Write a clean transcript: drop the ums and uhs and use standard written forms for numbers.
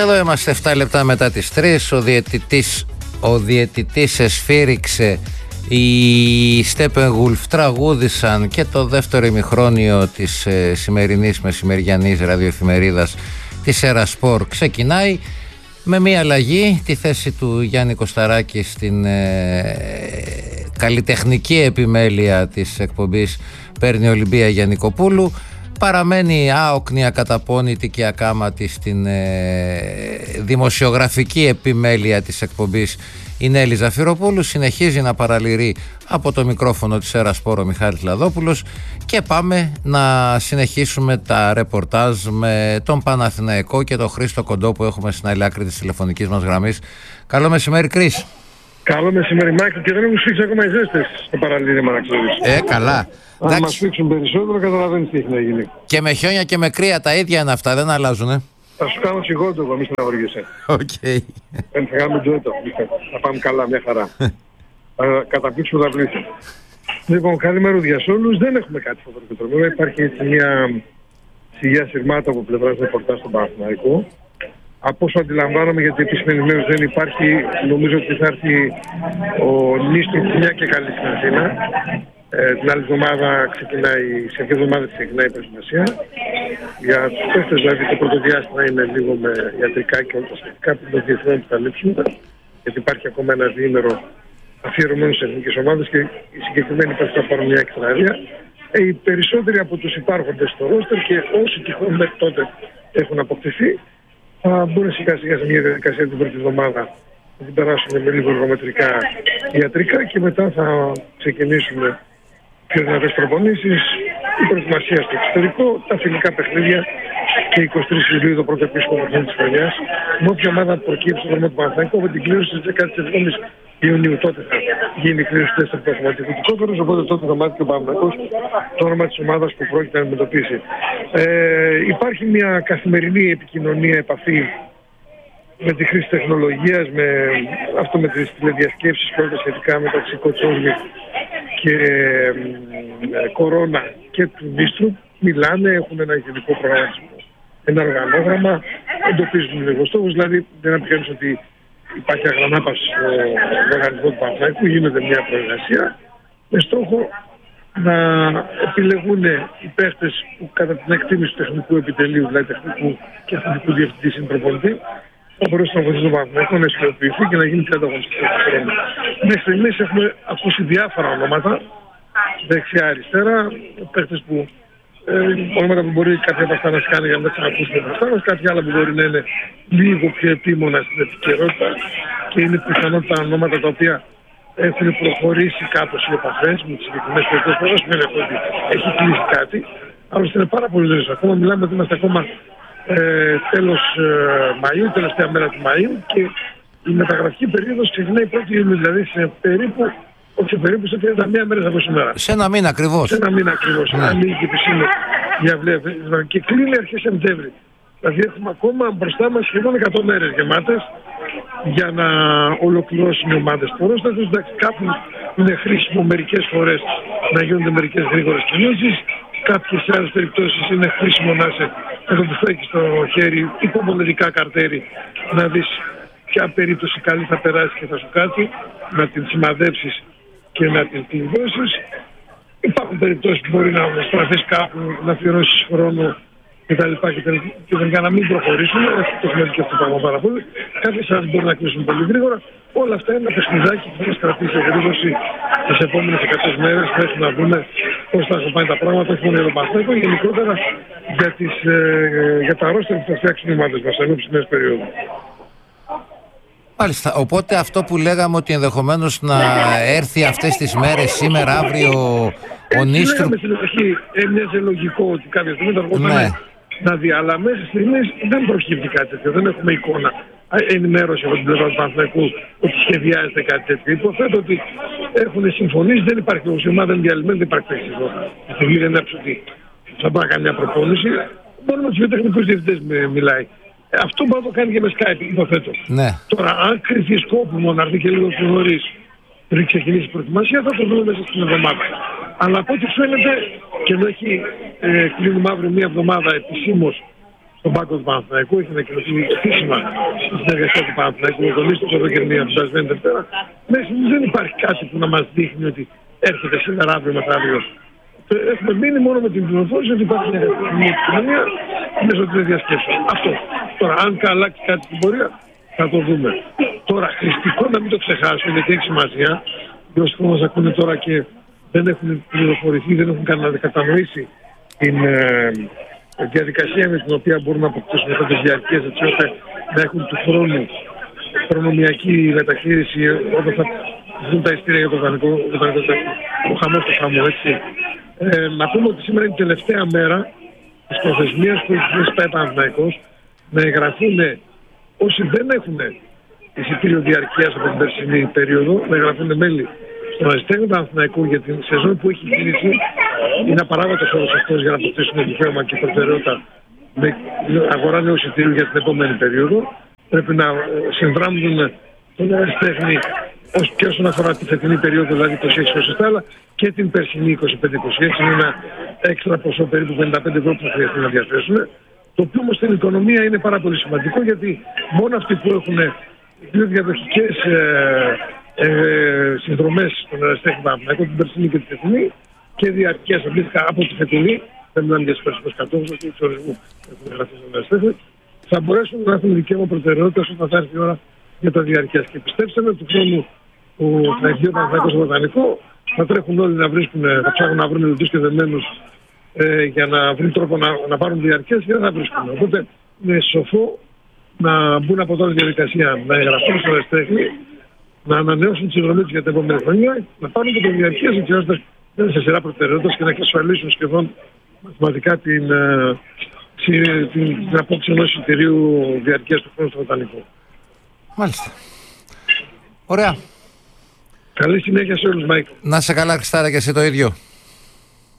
Εδώ είμαστε 7 λεπτά μετά τις 3. Ο διαιτητής εσφύριξε. Οι Steppenwolf τραγούδησαν και το δεύτερο ημιχρόνιο της σημερινής μεσημεριανής ραδιοεφημερίδας της Ερασπορ ξεκινάει με μία αλλαγή. Τη θέση του Γιάννη Κωσταράκη στην καλλιτεχνική επιμέλεια της εκπομπής παίρνει ο Ολυμπία Γιαννικοπούλου. Παραμένει άοκνη, ακαταπώνητη και ακάματη στην δημοσιογραφική επιμέλεια της εκπομπής η Νέλη Ζαφυροπούλου. Συνεχίζει να παραλυρεί από το μικρόφωνο της Ερασπορ ο Μιχάλης Λαδόπουλος και πάμε να συνεχίσουμε τα ρεπορτάζ με τον Παναθηναϊκό και τον Χρήστο Κοντό που έχουμε στην άλλη άκρη της τηλεφωνικής μας γραμμής. Καλό μεσημέρι, Κρίς. Καλό μεσημέρι, Μάικλ, και δεν έχουν σφίξει ακόμα οι ζέστες στο παραλήρημα, να ξέρεις. Καλά. Αν μας σφίξουν περισσότερο, καταλαβαίνεις τι έχει να γίνει. Και με χιόνια και με κρύα τα ίδια είναι αυτά, δεν αλλάζουνε. Θα σου κάνω σιγότερο εγώ, μη στεναχωριέσαι. Οκ. Θα κάνουμε ντουέτο. Θα πάμε καλά, μια χαρά. Θα καταπίξουμε τα πλήθη. Λοιπόν, καλημέρα σε όλους. Δεν έχουμε κάτι φωτογραφικό. Υπάρχει έτσι μια σιγιά σειρμάτα από πλευράς ρεπορτάζ στον Παναθηναϊκό. Από όσο αντιλαμβάνομαι, γιατί επίσημη ενημέρωση δεν υπάρχει, νομίζω ότι θα έρθει ο Νίστρο μια και καλή στην Αθήνα. Την άλλη εβδομάδα ξεκινάει, σε 2 εβδομάδες ξεκινάει η προετοιμασία. Για τους παίχτες, δηλαδή, το πρώτο διάστημα είναι λίγο με ιατρικά και όλα τα σχετικά που το διεθνών που θα λείψουν. Γιατί υπάρχει ακόμα ένα διήμερο αφιερωμένο σε εθνικές ομάδες και οι συγκεκριμένοι παίχτες θα πάρουν μια εξτραρία. Οι περισσότεροι από τους υπάρχοντες στο ρόστερ και όσοι τυχόν μέχρι τότε έχουν αποκτηθεί, θα μπουν σιγά σιγά σε μια διαδικασία την πρώτη εβδομάδα. Θα την περάσουμε με λίγο εργομετρικά ιατρικά και μετά θα ξεκινήσουμε πιο δυνατές προπονήσεις, η προετοιμασία στο εξωτερικό, τα φιλικά παιχνίδια και 23 Ιουλίου το πρώτο επίσημο παιχνίδι της χρονιάς. Με όποια ομάδα προκύψει στο δρόμο του Παναθηναϊκού με την κλήρωση της 17ης Ιουνίου. Τότε θα γίνει η κλήρωση 4 του αυτοματικού του κόφερος, οπότε τότε θα μάθει και ο Παναθηναϊκός το όνομα της ομάδας που πρόκειται να αντιμετωπίσει. Υπάρχει μια καθημερινή επικοινωνία, επαφή με τη χρήση τεχνολογίας, με τις τηλεδιασκέψεις και όλα τα σχετικά μεταξύ Κοτσόρνη και Κορώνα και του Νίστρου. Μιλάνε, έχουν ένα γενικό προγραμματισμό, ένα οργανόγραμμα, εντοπίζουν λίγο στόχους, δηλαδή δεν απεικαίνεις ότι υπάρχει αγρανάπαυση στο οργανισμό του Παναθηναϊκού, γίνεται μια προεργασία με στόχο να επιλεγούν οι παίχτες που κατά την εκτίμηση του τεχνικού επιτελείου, δηλαδή τεχνικού και αθλητικού διευθυντή συμπροπονητή, θα μπορέσουν να βοηθήσουν τον Παναθηναϊκό να ισχυροποιηθεί και να γίνει πιο ανταγωνιστικό στο χρόνο. Μέχρι στιγμής έχουμε ακούσει διάφορα ονόματα, δεξιά-αριστερά, παίχτες που ονόματα που μπορεί κάποια από αυτά να σκάνε για να μην ξανακούσουμε μπροστά μας, κάποια άλλα που μπορεί να είναι λίγο πιο επίμονα στην επικαιρότητα και είναι πιθανότητα ονόματα τα οποία έχουν προχωρήσει κάπως οι επαφές με τις συγκεκριμένες περιπτώσεις. Δεν έχω ότι έχει κλείσει κάτι, άλλωστε είναι πάρα πολύ νωρίς. Ακόμα μιλάμε ότι είμαστε ακόμα τέλος Μαΐου, τελευταία μέρα του Μαΐου και η μεταγραφική περίοδος ξεκινάει 1η Ιουλίου, δηλαδή σε περίπου, σε 31 μέρες από σήμερα. Σε ένα μήνα ακριβώς. Σε ένα μήνα ακριβώς. Ναι. Ανοίγει επισήμως διαβλέπεις και κλείνει αρχές Σεπτέμβρη. Δηλαδή έχουμε ακόμα μπροστά μας σχεδόν 100 μέρες γεμάτες για να ολοκληρώσουν οι ομάδες του ρόστερ. Εντάξει, κάπου είναι χρήσιμο μερικές φορές να γίνονται μερικές γρήγορες κινήσεις. Κάποιες άλλες περιπτώσεις είναι χρήσιμο να είσαι με το τουφέκι στο χέρι, υπομονετικά καρτέρι, να δεις ποια περίπτωση καλή θα περάσει και θα σου κάτσει, να την σημαδέψεις και να την κλειδώσεις. Υπάρχουν περιπτώσεις που μπορεί να στραφείς κάπου, να αφιερώσεις χρόνο κτλ. Και τελικά να μην προχωρήσουν. Το έχουμε δει και αυτό το πράγμα πάρα πολύ. Κάποιες άλλες μπορεί να κλείσουν πολύ γρήγορα. Όλα αυτά είναι ένα παιχνιδάκι που θα μας κρατήσει εγρήγορση τις επόμενες 100 μέρες μέχρι να δούμε πώς θα έχουν πάει τα πράγματα, όχι μόνο για τον Παναθηναϊκό, γενικότερα για τα ρόστερ που θα φτιάξουν οι ομάδες μας ενώ στις νέες περίοδους. Μάλιστα. Οπότε αυτό που λέγαμε ότι ενδεχομένως να έρθει αυτές τις μέρες, σήμερα, αύριο, ο Νίστρου. Λέγαμε στην αρχή, έμοιαζε λογικό ότι κάποια στιγμή θα αργόταν να δει, αλλά μέσα στιγμής δεν προκύπτει κάτι τέτοιο, δεν έχουμε εικόνα. Ενημέρωση από την πλευρά του Παναθηναϊκού ότι σχεδιάζεται κάτι τέτοιο. Υποθέτω ότι έχουν συμφωνήσει, δεν υπάρχει λόγος. Η ομάδα είναι διαλυμένη, δεν υπάρχει θέση εδώ. Η στιγμή δεν είναι ότι θα πάει να κάνει μια προπόνηση. Μόνο με τους δύο τεχνικούς διευθυντές μιλάει. Αυτό μπορεί να το κάνει και με Skype, υποθέτω. Ναι. Τώρα, αν κρυφεί σκόπιμο να έρθει και λίγο πιο νωρίς πριν ξεκινήσει η προετοιμασία, θα το δούμε μέσα στην εβδομάδα. Αλλά από ό,τι φαίνεται, και ενώ έχει κλείνουμε αύριο μία εβδομάδα επισήμως στον πάγκο του Παναθηναϊκού. Έχει ανακοινωθεί επίσημα η συνεργασία του Παναθηναϊκού με τον Νίστο Πρωτοκερμία που περασμένη Δευτέρα. Μέχρι στιγμής δεν υπάρχει κάτι που να μας δείχνει ότι έρχεται σήμερα, αύριο, μεθαύριο. Έχουμε μείνει μόνο με την πληροφόρηση ότι υπάρχει μια επικοινωνία μέσω των διασκέψεων. Αυτό. Τώρα, αν αλλάξει κάτι στην πορεία, θα το δούμε. Τώρα, χρηστικό να μην το ξεχάσουμε, γιατί έχει σημασία. Οι όσοι που μας ακούνε τώρα και δεν έχουν πληροφορηθεί, δεν έχουν κατανοήσει την διαδικασία με την οποία μπορούν να αποκτήσουν αυτές τις διαρκείες, έτσι ώστε να έχουν του χρόνου προνομιακή μεταχείριση όταν θα δουν τα ειστήρια για το δανεικό, ο χαμός του χαμού, έτσι. Να πούμε ότι σήμερα είναι η τελευταία μέρα της προθεσμίας που έχει πάει Παναθηναϊκός να εγγραφούν όσοι δεν έχουν εισιτήριο διαρκείας από την περσινή περίοδο, να εγγραφούν μέλη στον αριστέχνη Παναθηναϊκού για την σεζόν που έχει κινήσει. Είναι απαράβατος όρος αυτός για να αποκτήσουν δικαίωμα και προτεραιότητα με αγορά νέου εισιτήριου για την επόμενη περίοδο. Πρέπει να συνδράμουν τον αριστέχνη και όσον αφορά τη φετινή περίοδο, δηλαδή 26-27, αλλά και την περσινή 25-26. Είναι ένα έξτρα ποσό περίπου 55 ευρώ που θα χρειαστεί να διαθέσουν. Το οποίο όμως στην οικονομία είναι πάρα πολύ σημαντικό, γιατί μόνο αυτοί που έχουν δύο διαδοχικές συνδρομές στον αριστέχνη Παναθηναϊκό, την περσινή και τη φετινή, και διαρκείας αντίστοιχα από τη φετινή, δεν μιλάμε για τις περσινές κατόχους και του ορισμού που έχουν γραφεί στον αριστέχνη, θα μπορέσουν να έχουν δικαίωμα προτεραιότητας όταν θα έρθει η ώρα για τα διαρκείας. Και πιστέψτε με, του χρόνου που θα έχει ο Παναθηναϊκός στο Βοτανικό, θα τρέχουν όλοι να βρίσκουν, θα ψάχνουν να βρουν λεπτούς και δεμένους για να βρουν τρόπο να πάρουν διαρκείας και δεν θα βρίσκουν. Οπότε είναι σοφό να μπουν από τώρα στη διαδικασία, να εγγραφούν στο αριστέχνη, να ανανεώσουν τη συνδρομή τους για την επόμενη χρονιά, να πάρουν και το διαρκείας έτσι ώστε να είναι σε σειρά προτεραιότητας και να εξασφαλίσουν σχεδόν μαθηματικά την απόκτηση ενός εισιτηρίου διαρκείας του χρόνου στο Βοτανικό. Μάλιστα. Ωραία. Καλή συνέχεια σε όλους, Μάικ. Να σε καλά, Χριστάρα, και εσύ το ίδιο.